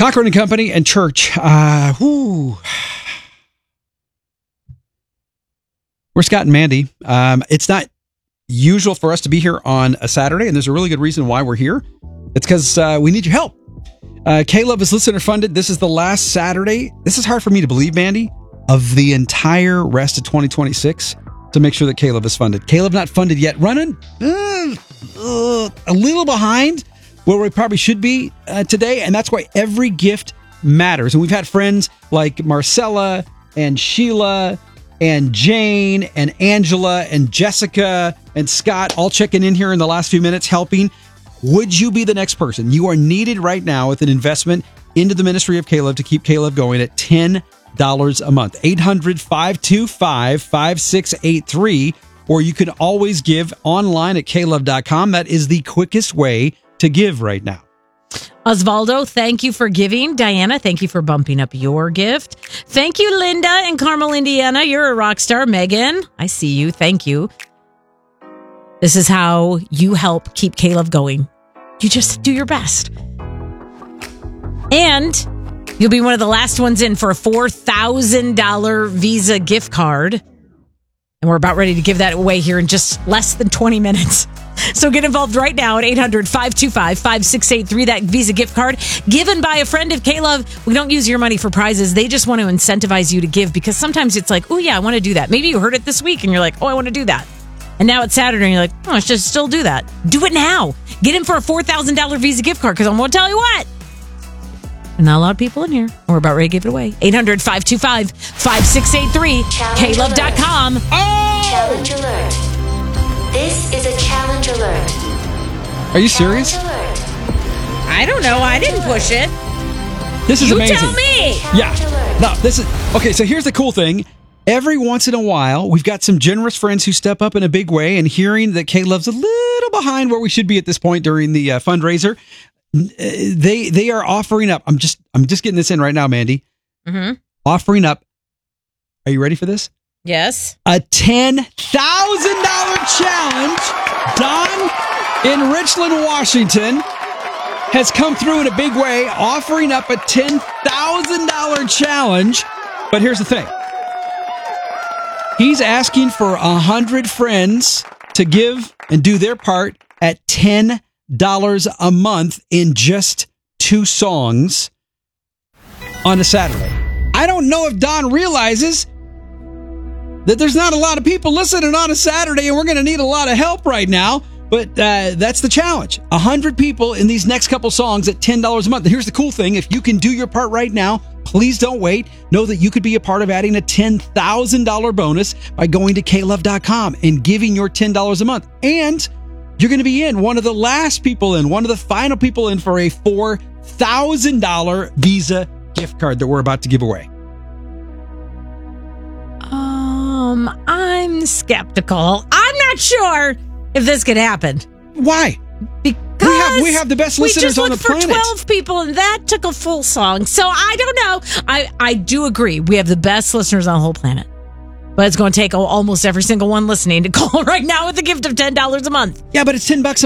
Cochran and Company and Church. We're Scott and Mandy. It's not usual for us to be here on a Saturday, and there's a really good reason why we're here. It's because we need your help. K-Love is listener funded. This is the last Saturday. This is hard for me to believe, Mandy, of the entire rest of 2026 to make sure that K-Love is funded. K-Love not funded yet. Running a little behind where we probably should be today, and that's why every gift matters. And we've had friends like Marcella and Sheila and Jane and Angela and Jessica and Scott all checking in here in the last few minutes helping. Would you be the next person? You are needed right now with an investment into the ministry of K-Love to keep K-Love going at $10 a month. 800-525-5683. Or you can always give online at klove.com. That is the quickest way to give right now. Osvaldo, thank you for giving. Diana, thank you for bumping up your gift. Thank you, Linda in Carmel, Indiana. You're a rock star. Megan, I see you. Thank you. This is how you help keep K-Love going. You just do your best. And you'll be one of the last ones in for a $4,000 Visa gift card. And we're about ready to give that away here in just less than 20 minutes. So get involved right now at 800-525-5683. That Visa gift card given by a friend of K-Love. We don't use your money for prizes. They just want to incentivize you to give because sometimes it's like, oh, yeah, I want to do that. Maybe you heard it this week and you're like, oh, I want to do that. And now it's Saturday and you're like, oh, I should still do that. Do it now. Get in for a $4,000 Visa gift card because I'm going to tell you what. There's not a lot of people in here. We're about ready to give it away. 800-525-5683. KLove.com. Oh! Challenge alert. This is a challenge alert. Are you serious? I don't know. I didn't push it. This is amazing. You tell me. Yeah. No, this is okay. So here's the cool thing. Every once in a while, we've got some generous friends who step up in a big way, and hearing that K-Love's a little behind where we should be at this point during the fundraiser, they are offering up. I'm just getting this in right now, Mandy. Mm-hmm. Offering up. Are you ready for this? Yes. A $10,000 challenge. Don in Richland, Washington, has come through in a big way, offering up a $10,000 challenge. But here's the thing. He's asking for 100 friends to give and do their part at $10 a month in just 2 songs on a Saturday. I don't know if Don realizes that there's not a lot of people listening on a Saturday and we're going to need a lot of help right now. But that's the challenge. 100 people in these next couple songs at $10 a month. And here's the cool thing. If you can do your part right now, please don't wait. Know that you could be a part of adding a $10,000 bonus by going to klove.com and giving your $10 a month. And you're going to be one of the last people in, one of the final people in for a $4,000 Visa gift card that we're about to give away. I'm skeptical. I'm not sure if this could happen. Why? Because we have the best listeners on the planet. We just looked for 12 people, and that took a full song. So I don't know. I do agree. We have the best listeners on the whole planet. But it's going to take almost every single one listening to call right now with a gift of $10 a month. Yeah, but it's $10 a